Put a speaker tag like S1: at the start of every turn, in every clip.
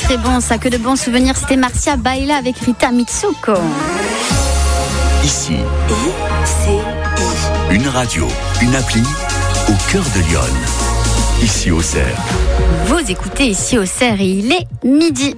S1: très bon, ça, que de bons souvenirs. C'était Marcia Baila avec Rita Mitsuko.
S2: Ici, une radio, une appli au cœur de Lyon. Ici au Cerf.
S1: Vous écoutez Ici au Cerf et il est midi.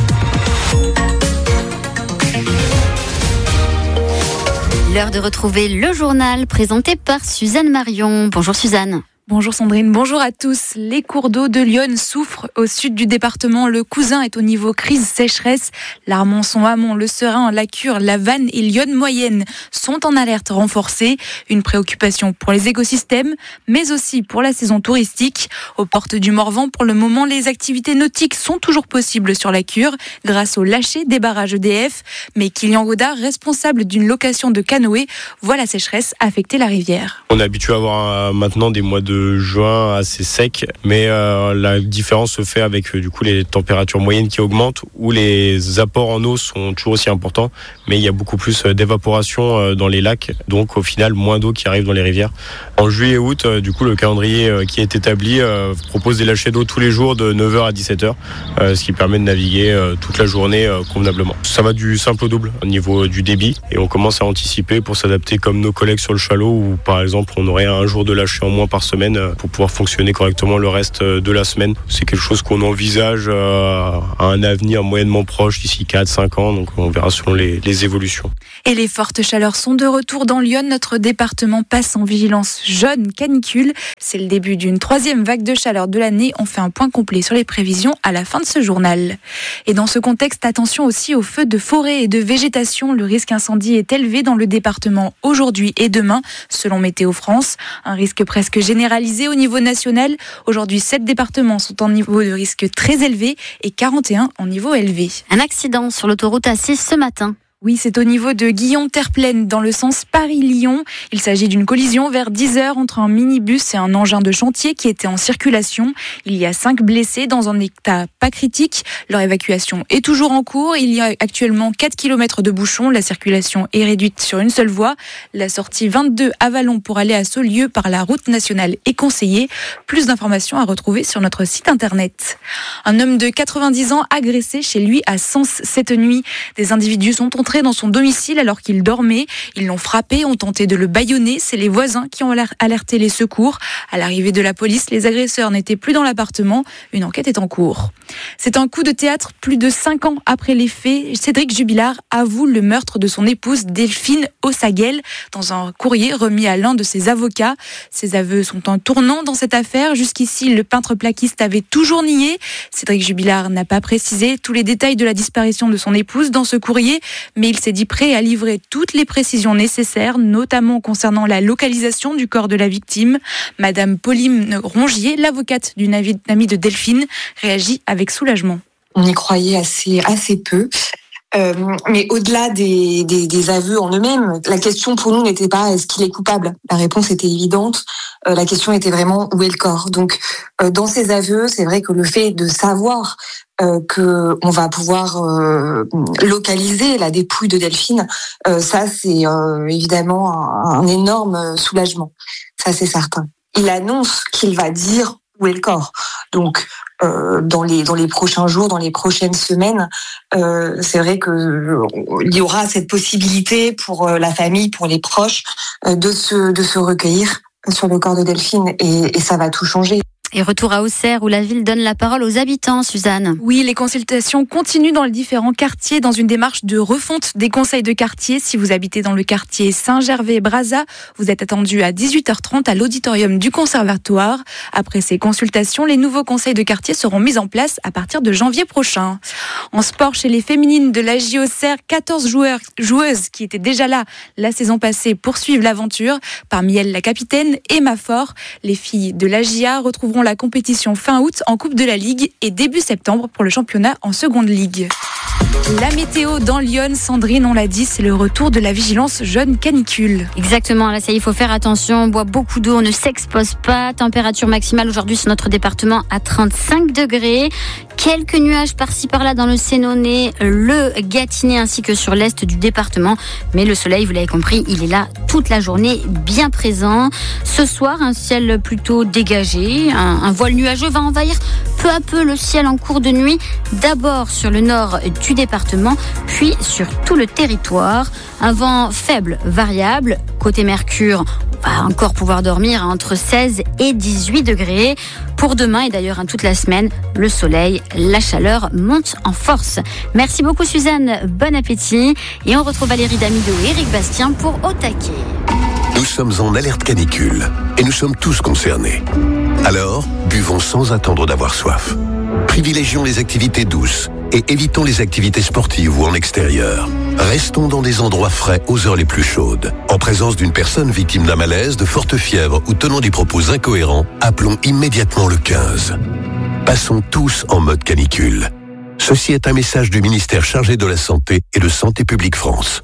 S1: L'heure de retrouver le journal présenté par Suzanne Marion. Bonjour Suzanne.
S3: Bonjour Sandrine, bonjour à tous. Les cours d'eau de Lyon souffrent au sud du département. Le Cousin est au niveau crise sécheresse. L'Armançon, Amont, le Serein, la Cure, la Vanne et Lyon moyenne sont en alerte renforcée. Une préoccupation pour les écosystèmes, mais aussi pour la saison touristique. Aux portes du Morvan, pour le moment, les activités nautiques sont toujours possibles sur la Cure grâce au lâcher des barrages EDF. Mais Kylian Godard, responsable d'une location de canoë, voit la sécheresse affecter la rivière.
S4: On est habitué à avoir maintenant des mois de juin assez secs, mais la différence se fait avec du coup les températures moyennes qui augmentent, où les apports en eau sont toujours aussi importants, mais il y a beaucoup plus d'évaporation dans les lacs, donc au final moins d'eau qui arrive dans les rivières. En juillet et août, du coup le calendrier qui est établi propose des lâchers d'eau tous les jours de 9h à 17h, ce qui permet de naviguer toute la journée convenablement. Ça va du simple au double au niveau du débit, et on commence à anticiper pour s'adapter comme nos collègues sur le Chalot, où par exemple on aurait un jour de lâcher en moins par semaine pour pouvoir fonctionner correctement le reste de la semaine. C'est quelque chose qu'on envisage à un avenir moyennement proche, d'ici 4-5 ans, donc on verra selon les évolutions.
S3: Et les fortes chaleurs sont de retour dans Lyon. Notre département passe en vigilance jaune canicule. C'est le début d'une 3e vague de chaleur de l'année. On fait un point complet sur les prévisions à la fin de ce journal. Et dans ce contexte, attention aussi aux feux de forêt et de végétation. Le risque incendie est élevé dans le département aujourd'hui et demain, selon Météo France. Un risque presque généralisé au niveau national. Aujourd'hui, 7 départements sont en niveau de risque très élevé et 41 en niveau élevé.
S1: Un accident sur l'autoroute A6 ce matin.
S3: Oui, c'est au niveau de Guillon-Terre-Plaine, dans le sens Paris-Lyon. Il s'agit d'une collision vers 10h entre un minibus et un engin de chantier qui était en circulation. Il y a 5 blessés dans un état pas critique. Leur évacuation est toujours en cours. Il y a actuellement 4 km de bouchons. La circulation est réduite sur une seule voie. La sortie 22 à Vallon pour aller à Saulieu par la route nationale est conseillée. Plus d'informations à retrouver sur notre site internet. Un homme de 90 ans agressé chez lui à Sens cette nuit. Des individus sont entrés dans son domicile alors qu'il dormait. Ils l'ont frappé, ont tenté de le bâillonner. C'est les voisins qui ont alerté les secours. À l'arrivée de la police, les agresseurs n'étaient plus dans l'appartement. Une enquête est en cours. C'est un coup de théâtre. Plus de 5 ans après les faits, Cédric Jubilard avoue le meurtre de son épouse Delphine Ossaguel dans un courrier remis à l'un de ses avocats. Ses aveux sont un tournant dans cette affaire. Jusqu'ici, le peintre plaquiste avait toujours nié. Cédric Jubilard n'a pas précisé tous les détails de la disparition de son épouse dans ce courrier, mais il s'est dit prêt à livrer toutes les précisions nécessaires, notamment concernant la localisation du corps de la victime. Madame Pauline Rongier, l'avocate d'une amie de Delphine, réagit avec soulagement.
S5: On y croyait assez peu. Mais au-delà des aveux en eux-mêmes, la question pour nous n'était pas est-ce qu'il est coupable. La réponse était évidente. La question était vraiment où est le corps. Donc, dans ces aveux, c'est vrai que le fait de savoir que on va pouvoir localiser la dépouille de Delphine, ça c'est évidemment un énorme soulagement. Ça c'est certain. Il annonce qu'il va dire où est le corps. Donc dans les prochains jours, dans les prochaines semaines, c'est vrai que il y aura cette possibilité pour la famille, pour les proches, de se recueillir sur le corps de Delphine et ça va tout changer.
S1: Et retour à Auxerre où la ville donne la parole aux habitants, Suzanne.
S3: Oui, les consultations continuent dans les différents quartiers dans une démarche de refonte des conseils de quartier. Si vous habitez dans le quartier Saint-Gervais-Brazza, vous êtes attendu à 18h30 à l'auditorium du Conservatoire. Après ces consultations, les nouveaux conseils de quartier seront mis en place à partir de janvier prochain. En sport, chez les féminines de l'AJ Auxerre, 14 joueuses qui étaient déjà là la saison passée poursuivent l'aventure. Parmi elles, la capitaine Emma Faure. Les filles de l'AJA retrouveront la compétition fin août en Coupe de la Ligue et début septembre pour le championnat en seconde ligue. La météo dans Lyon, Sandrine, on l'a dit, c'est le retour de la vigilance jaune canicule.
S1: Exactement, là ça y est, il faut faire attention, on boit beaucoup d'eau, on ne s'expose pas. Température maximale aujourd'hui sur notre département à 35 degrés. Quelques nuages par-ci par-là dans le Sénonais, le Gâtinais ainsi que sur l'est du département. Mais le soleil, vous l'avez compris, il est là toute la journée, bien présent. Ce soir, un ciel plutôt dégagé. Un voile nuageux va envahir peu à peu le ciel en cours de nuit. D'abord sur le nord du département, puis sur tout le territoire. Un vent faible, variable. Côté Mercure, on va encore pouvoir dormir entre 16 et 18 degrés. Pour demain et d'ailleurs toute la semaine, le soleil, la chaleur monte en force. Merci beaucoup Suzanne, bon appétit. Et on retrouve Valérie Damido et Éric Bastien pour Au taquet.
S2: Nous sommes en alerte canicule et nous sommes tous concernés. Alors, buvons sans attendre d'avoir soif. Privilégions les activités douces et évitons les activités sportives ou en extérieur. Restons dans des endroits frais aux heures les plus chaudes. En présence d'une personne victime d'un malaise, de forte fièvre ou tenant des propos incohérents, appelons immédiatement le 15. Passons tous en mode canicule. Ceci est un message du ministère chargé de la Santé et de Santé publique France.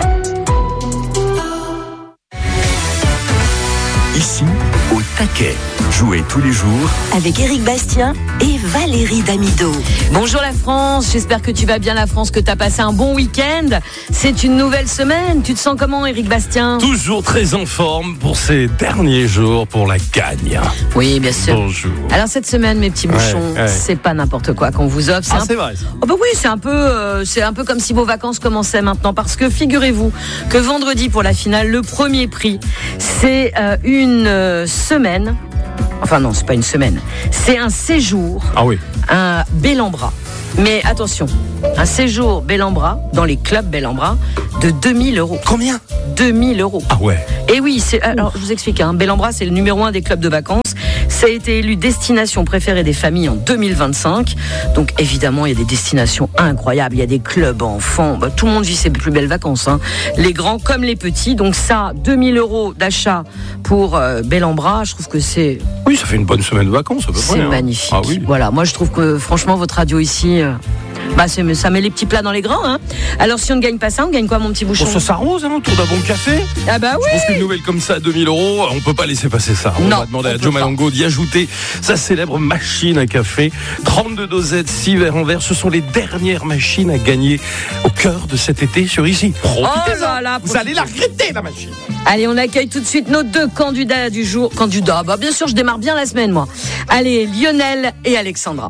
S2: Ici, au taquet. Jouez tous les jours
S6: avec Éric Bastien et Valérie Damido.
S7: Bonjour la France, j'espère que tu vas bien la France, que tu as passé un bon week-end. C'est une nouvelle semaine, tu te sens comment Éric Bastien ?
S8: Toujours très en forme pour ces derniers jours pour la gagne.
S7: Oui, bien sûr.
S8: Bonjour.
S7: Alors cette semaine, mes petits bouchons, c'est pas n'importe quoi qu'on vous offre.
S8: C'est vrai ça.
S7: Oh bah oui, c'est un peu comme si vos vacances commençaient maintenant, parce que figurez-vous que vendredi pour la finale, le premier prix, c'est une semaine. Enfin non, c'est pas une semaine. C'est un séjour à Bellambra. Mais attention, un séjour Bellambra, dans les clubs Bellambra, de 2000 €.
S8: Combien ?
S7: 2000 €.
S8: Ah ouais.
S7: Et oui, alors je vous explique, Bellambra, c'est le numéro 1 des clubs de vacances. Ça a été élu destination préférée des familles en 2025. Donc évidemment, il y a des destinations incroyables. Il y a des clubs enfants. Tout le monde vit ses plus belles vacances. Les grands comme les petits. Donc ça, 2000 € d'achat pour Bellambra. Je trouve que c'est...
S8: Oui, ça fait une bonne semaine de vacances à peu près.
S7: C'est magnifique.
S8: Ah oui.
S7: Voilà, moi je trouve que franchement, votre radio ici... ça met les petits plats dans les grands. Alors si on ne gagne pas ça, on gagne quoi mon petit bouchon ?
S8: Ça s'arrose autour d'un bon café.
S7: Ah bah oui.
S8: Je pense qu'une nouvelle comme ça à 2000 €, on peut pas laisser passer ça. On va demander à Joe Malongo d'y ajouter sa célèbre machine à café. 32 dosettes, 6 verres en verre. Ce sont les dernières machines à gagner au cœur de cet été sur Ici. Profitez-en. Vous allez la regretter la machine.
S7: Allez, on accueille tout de suite nos deux candidats du jour. Bien sûr, je démarre bien la semaine moi. Allez, Lionel et Alexandra.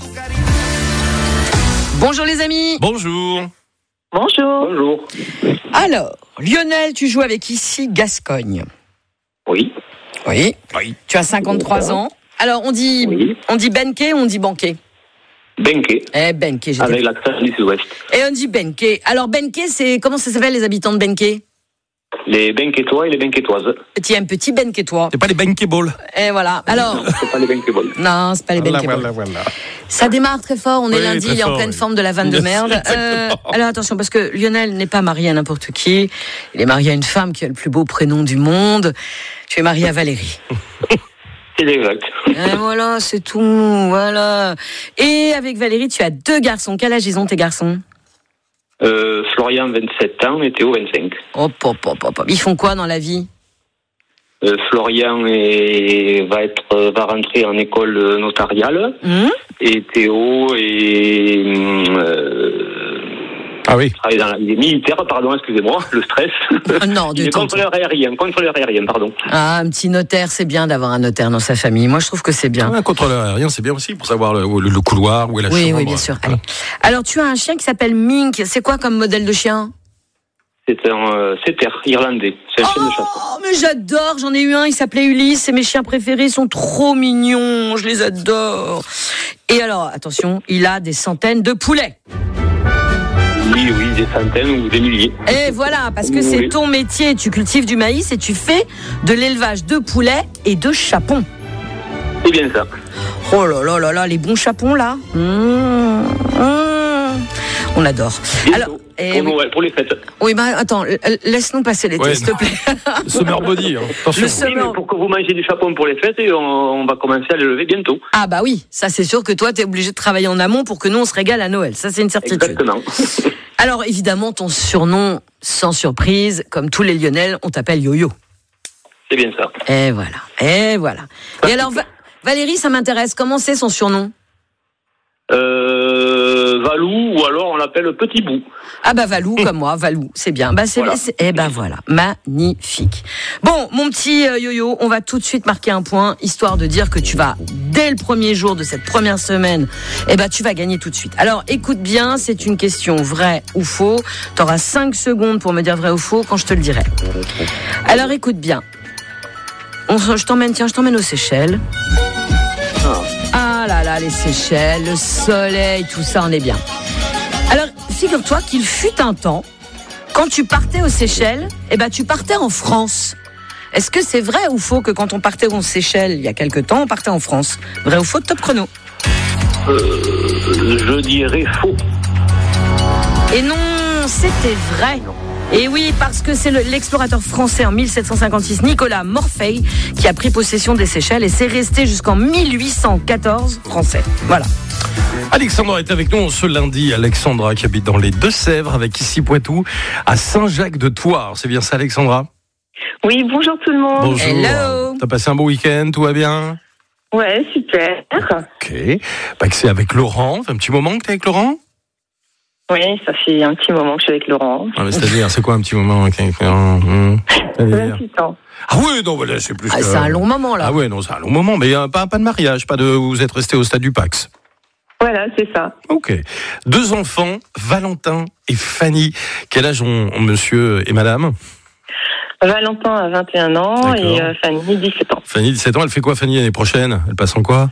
S7: Bonjour les amis.
S8: Bonjour.
S9: Bonjour. Bonjour.
S7: Alors, Lionel, tu joues avec Ici Gascogne.
S9: Oui.
S7: Oui. Tu as 53 ans. Alors, on dit Benké ou on dit Banqué ?
S9: Benké.
S7: Benké,
S9: avec l'accent du sud-ouest.
S7: Et on dit Benké. Alors, Benké, c'est... Comment ça s'appelle les habitants de Benké ?
S9: Les Benkétois et les Benkétoises.
S7: Tiens, un petit Benkétois.
S8: C'est pas les Benkéballs.
S7: Et voilà. Alors.
S9: C'est pas les Benkéballs.
S7: Non, c'est pas les Benkéballs.
S8: Voilà.
S7: Ça démarre très fort. On est lundi, il est en pleine forme de la vanne de merde. Alors attention, parce que Lionel n'est pas marié à n'importe qui. Il est marié à une femme qui a le plus beau prénom du monde. Tu es marié à Valérie.
S9: C'est exact.
S7: Et voilà, c'est tout. Voilà. Et avec Valérie, tu as 2 garçons. Quel âge ils ont tes garçons ?
S9: Florian, 27 ans, et Théo, 25.
S7: Hop. Ils font quoi dans la vie ?
S9: Florian va rentrer en école notariale. Et Théo il est militaire, pardon, excusez-moi, le stress.
S7: Non,
S9: il est contrôleur aérien, pardon.
S7: Ah, un petit notaire, c'est bien d'avoir un notaire dans sa famille. Moi, je trouve que c'est bien.
S8: Un contrôleur aérien, c'est bien aussi pour savoir le couloir, où est la chambre.
S7: Oui, bien sûr. Allez. Alors, tu as un chien qui s'appelle Mink. C'est quoi comme modèle de chien ?
S9: C'est un setter irlandais. C'est un chien de chasse.
S7: Oh, mais j'adore. J'en ai eu un. Il s'appelait Ulysse. C'est mes chiens préférés. Ils sont trop mignons. Je les adore. Et alors, attention, il a des centaines de poulets.
S9: Oui, des centaines ou des milliers.
S7: Et voilà, parce que c'est ton métier. Tu cultives du maïs et tu fais de l'élevage de poulets et de chapons.
S9: C'est bien ça.
S7: Oh là là, les bons chapons là. On adore. Alors,
S9: pour les fêtes.
S7: Oui, attends, laisse-nous passer l'été, s'il te plaît.
S8: Summer body, attention.
S9: Mais pour que vous mangez du chapon pour les fêtes, et on va commencer à les lever bientôt.
S7: Ah bah oui, ça c'est sûr que toi, t'es obligé de travailler en amont pour que nous, on se régale à Noël. Ça, c'est une certitude.
S9: Exactement.
S7: Alors, évidemment, ton surnom, sans surprise, comme tous les Lyonnais, on t'appelle Yo-Yo.
S9: C'est bien ça.
S7: Et voilà. Et alors, Valérie, ça m'intéresse. Comment c'est son surnom ?
S9: Valou, ou alors on l'appelle Petit Bout.
S7: Ah bah Valou, comme moi, Valou, c'est bien. Bah voilà, magnifique. Bon, mon petit Yo-Yo, on va tout de suite marquer un point, histoire de dire que tu vas, dès le premier jour de cette première semaine, tu vas gagner tout de suite. Alors écoute bien, c'est une question vrai ou faux. Tu auras 5 secondes pour me dire vrai ou faux quand je te le dirai. Alors écoute bien. Je t'emmène aux Seychelles. Ah là là, les Seychelles, le soleil, tout ça, on est bien. Alors, figure-toi qu'il fut un temps, quand tu partais aux Seychelles, tu partais en France. Est-ce que c'est vrai ou faux que quand on partait aux Seychelles, il y a quelque temps, on partait en France? Vrai ou faux, top chrono?
S9: Je dirais faux.
S7: Et non, c'était vrai. Et oui, parce que c'est l'explorateur français en 1756, Nicolas Morphée, qui a pris possession des Seychelles et c'est resté jusqu'en 1814 français. Voilà.
S8: Alexandra est avec nous ce lundi. Alexandra qui habite dans les Deux-Sèvres, avec ici Poitou, à Saint-Jacques-de-Thouars. C'est bien ça, Alexandra?
S10: Oui, bonjour tout le monde.
S8: Bonjour.
S7: Hello.
S8: T'as passé un bon week-end, tout va bien?
S10: Ouais, super.
S8: Ok. Que c'est avec Laurent. Ça fait un petit moment que t'es avec Laurent?
S10: Oui, ça fait un petit moment que je suis avec Laurent.
S8: Ah, mais c'est-à-dire, c'est quoi un petit moment avec Laurent?
S10: 28 ans.
S8: Ah oui, non, là, c'est plus que...
S7: C'est un long moment, là.
S8: Ah ouais, non, c'est un long moment, mais pas de mariage, vous êtes resté au stade du Pax.
S10: Voilà, c'est ça.
S8: Ok. 2 enfants, Valentin et Fanny. Quel âge ont monsieur et madame?
S10: Valentin a 21 ans. D'accord. Et Fanny 17 ans.
S8: Fanny 17 ans, elle fait quoi Fanny l'année prochaine? Elle passe en quoi?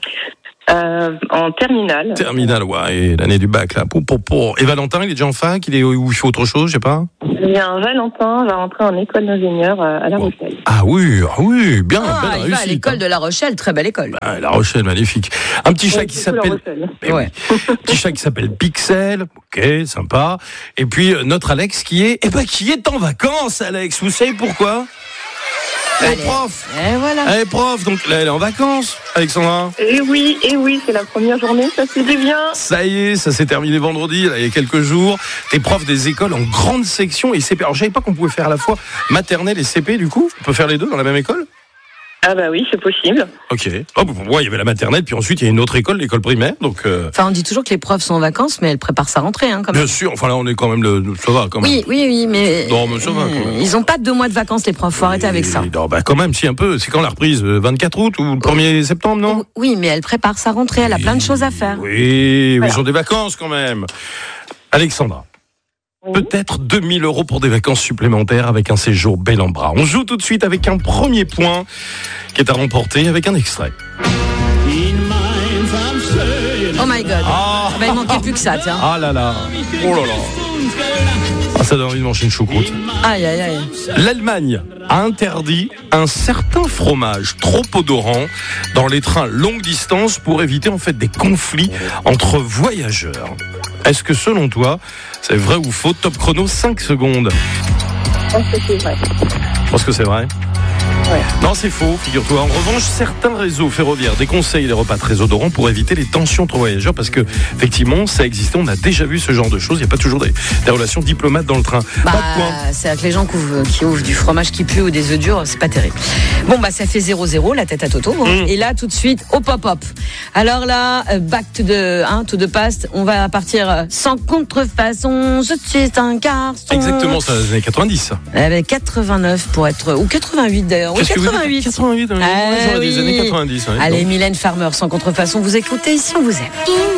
S10: En terminale.
S8: Terminale, ouais, et l'année du bac, là. Et Valentin, il est déjà en fac? Ou il fait autre chose, je sais pas?
S10: Valentin va rentrer en école d'ingénieur à La Rochelle.
S8: Ah oui, bien, belle
S7: il
S8: réussite.
S7: va à l'école de La Rochelle, très belle école.
S8: La Rochelle, magnifique. Un petit chat qui s'appelle... petit chat qui s'appelle Pixel, ok, sympa. Et puis, notre Alex qui est en vacances, Alex. Vous savez pourquoi? Elle est prof.
S7: Et voilà.
S8: Elle est prof, donc là, elle est en vacances, Alexandra.
S10: Et oui, c'est la première journée, ça fait du bien.
S8: Ça y est, ça s'est terminé vendredi, là, il y a quelques jours. T'es prof des écoles en grande section et CP. Alors, je savais pas qu'on pouvait faire à la fois maternelle et CP, du coup. On peut faire les deux dans la même école?
S10: Ah bah oui, c'est possible.
S8: Ok. Pour moi, il y avait la maternelle, puis ensuite, il y a une autre école, l'école primaire. Donc,
S7: Enfin, on dit toujours que les profs sont en vacances, mais elles préparent sa rentrée, quand même.
S8: Bien sûr, enfin là, on est quand même ça va, quand même.
S7: Oui, mais...
S8: Non, mais ça va, quand même.
S7: Ils ont pas 2 mois de vacances, les profs, faut arrêter avec ça.
S8: Non, quand même, si, un peu. C'est quand la reprise? 24 août ou le 1er septembre, non?
S7: Oui, mais elle prépare sa rentrée, elle a plein de choses à faire.
S8: Oui, mais ils ont des vacances, quand même. Alexandra. Peut-être 2000 € pour des vacances supplémentaires avec un séjour bel en bras. On joue tout de suite avec un premier point qui est à remporter avec un extrait.
S7: Oh my God. Il manquait plus que ça, tiens.
S8: Ah là là. Oh là là. Ça donne envie de manger une choucroute.
S7: Aïe, aïe, aïe.
S8: L'Allemagne a interdit un certain fromage trop odorant dans les trains longue distance pour éviter en fait des conflits entre voyageurs. Est-ce que selon toi, c'est vrai ou faux? Top chrono, 5 secondes.
S10: Je pense que c'est vrai.
S8: Je pense que c'est vrai.
S10: Ouais.
S8: Non, c'est faux, figure-toi. En revanche, certains réseaux ferroviaires déconseillent les repas très odorants pour éviter les tensions entre voyageurs parce que, effectivement, ça existe. On a déjà vu ce genre de choses. Il n'y a pas toujours des relations diplomates dans le train. Pas de point.
S7: C'est avec les gens qui ouvrent du fromage qui pue ou des œufs durs, c'est pas terrible. Bon, ça fait 0-0, la tête à Toto. Et là, tout de suite, hop. Alors là, back to the past. On va partir sans contrefaçon. Je suis un garçon.
S8: Exactement, ça, les années 90, ça.
S7: 89 pour être, ou 88 d'ailleurs. Oui, 88.
S8: 88, des années 90.
S7: Allez, Mylène Farmer, sans contrefaçon. Vous écoutez ici, on vous aime.